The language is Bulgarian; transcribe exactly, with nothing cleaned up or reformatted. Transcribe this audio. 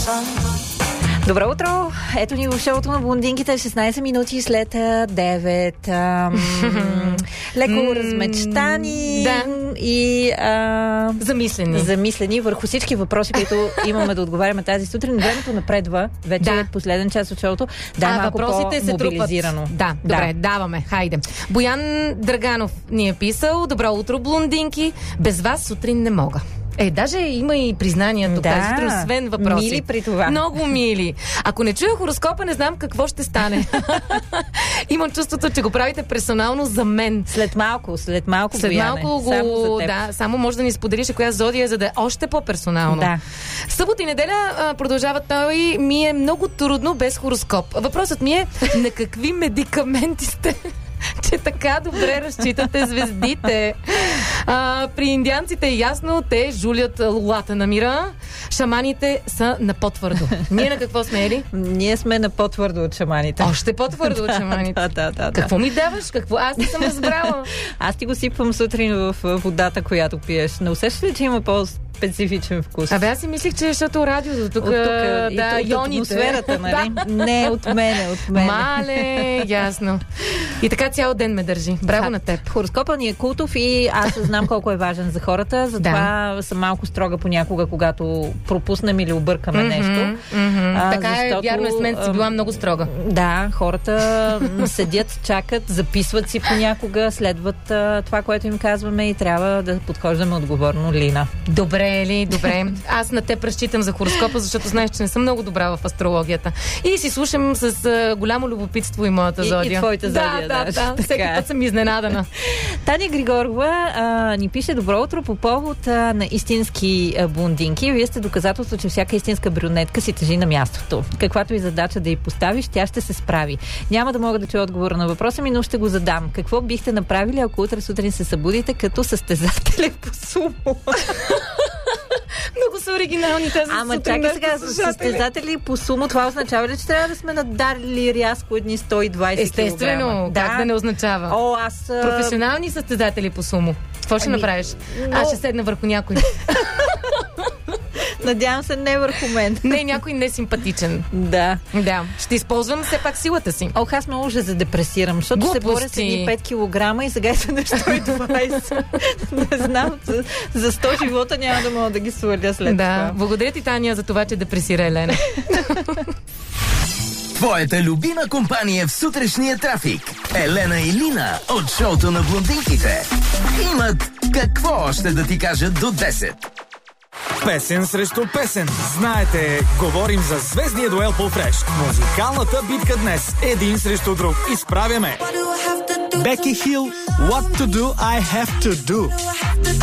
Добро утро! Ето ни в шоуто на блондинките, шестнайсет минути след девет. Ам, леко размечтани да. и а, замислени. замислени върху всички въпроси, които имаме да отговаряме тази сутрин. Времето напредва. Вече да. е последен час от шоуто. Да, а малко въпросите се по-мобилизирано. трупат. Да, добре, да. даваме. Хайде. Боян Драганов ни е писал: добро утро, блондинки. Без вас сутрин не мога. Е, даже има и признания тук, да, тази сутрин, освен въпроси. Мили при това. Много мили. Ако не чуя хороскопа, не знам какво ще стане. Имам чувството, че го правите персонално за мен. След малко, след малко, След Бояне. малко го... Само да, само може да ни споделиш коя зодия, за да е още по-персонално. Да. Събота и неделя а, продължава той. Ми е много трудно без хороскоп. Въпросът ми е: на какви медикаменти сте? Че така добре разчитате звездите. А, при индианците е ясно, те жулят лулата на мира. Шаманите са на по-твърдо. Ние на какво сме, Ели? Ние сме на по-твърдо от шаманите. Още по-твърдо от шаманите. Да, да, да, какво ми даваш? Какво? Аз не съм разбрала. Аз ти го сипвам сутрин в водата, която пиеш. Не усещаш ли, че има по-специфичен вкус? Абе, аз си мислих, че защото радиото тук, от тук да, от, ионите. От атмосферата, нали? Не, от мене, от мене. Мале, ясно. И така цял ден ме държи. Браво а, на теб. Хороскопът ни е култов и аз знам колко е важен за хората, затова да. съм малко строга понякога, когато пропуснем или объркаме mm-hmm, нещо. Mm-hmm. А, така защото, е, вярно е, с мен си била много строга. Да, хората седят, чакат, записват си понякога, следват а, това, което им казваме и трябва да подхождаме отговорно, Лина. Добре, ли, добре. Аз на теб разчитам за хороскопа, защото знаеш, че не съм много добра в астрологията. И си слушам с а, голямо любопитство и моята зодия. И, и твоята зодия, да. Да, да, всеки път съм изненадана. Таня Григорова а, ни пише: добро утро, по повод а, на истински а, блондинки. Вие сте доказателство, че всяка истинска брюнетка си тежи на мястото. Каквато и задача да й поставиш, тя ще се справи. Няма да мога да чуя отговора на въпроса ми, но ще го задам. Какво бихте направили, ако утре сутрин се събудите като състезатели по сумо? Много са оригинални тези. Ама чакай сега, състезатели по сумо, това означава ли, че трябва да сме надарили рязко едни сто и двайсет килограма? Естествено, как да. да не означава. О, аз... Професионални състезатели по сумо. Какво ще ами, направиш? Но... Аз ще седна върху някой. Надявам се, не върху мен. Не, някой несимпатичен. Да. Да. Ще използвам все пак силата си. Ох, аз много ще задепресирам, защото глупости. Се боря с едни пет килограма и сега са на сто и двайсет. Не знам, за, за сто живота няма да мога да ги сваля след да. това. Благодаря ти, Таня, за това, че депресира Елена. Твоята любима компания в сутрешния трафик. Елена и Лина от шоуто на блондинките имат какво още да ти кажат до десет. Песен срещу песен. Знаете, говорим за звездния дуел по Фреш. Музикалната битка днес. Един срещу друг. Изправяме Беки Хил, What to do, I have to do.